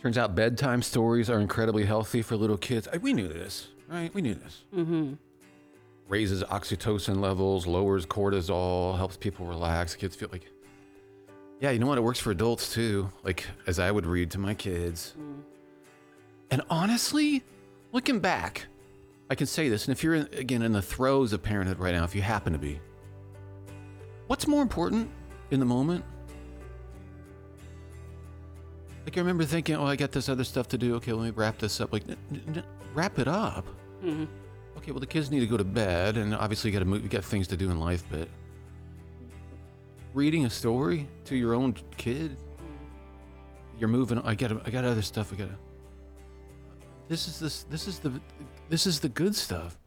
Turns out bedtime stories are incredibly healthy for little kids. We knew this, right? We knew this. Mm-hmm. Raises oxytocin levels, lowers cortisol, helps people relax. Kids feel like, yeah, you know what? It works for adults too. Like, as I would read to my kids. And honestly, looking back, I can say this, and if you're, again, in the throes of parenthood right now, if you happen to be, what's more important in the moment? Like, I remember thinking, oh, I got this other stuff to do. Okay, let me wrap this up. Like, wrap it up. Mm-hmm. Okay, well, the kids need to go to bed, and obviously you got to move. You got things to do in life, but reading a story to your own kid, you're moving. I got other stuff. This is the good stuff.